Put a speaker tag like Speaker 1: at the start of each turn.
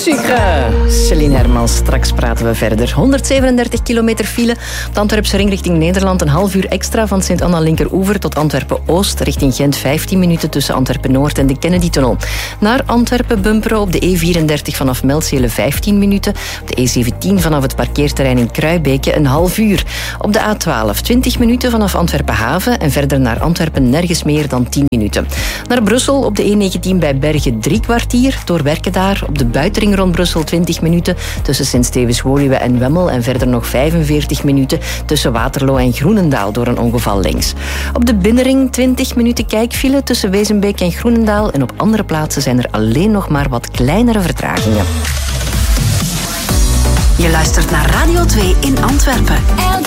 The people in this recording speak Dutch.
Speaker 1: sucre. Celine Hermans, straks praten we verder. 137 kilometer file. Op de Antwerpse ring richting Nederland een half uur extra van Sint-Anna-Linkeroever tot Antwerpen-Oost. Richting Gent 15 minuten tussen Antwerpen-Noord en de Kennedy-tunnel. Naar Antwerpen bumperen op de E34 vanaf Melzele 15 minuten. Op de E17 vanaf het parkeerterrein in Kruibeke een half uur. Op de A12 20 minuten vanaf Antwerpen-Haven en verder naar Antwerpen nergens meer dan 10 minuten. Naar Brussel op de E19 bij Bergen 3 kwartier. Door werken daar op de buitenring rond Brussel 20 minuten tussen Sint-Stevens-Woluwe en Wemmel en verder nog 45 minuten tussen Waterloo en Groenendaal door een ongeval links. Op de binnenring 20 minuten kijkfile tussen Wezenbeek en Groenendaal en op andere plaatsen zijn er alleen nog maar wat kleinere vertragingen.
Speaker 2: Je luistert naar Radio 2 in Antwerpen.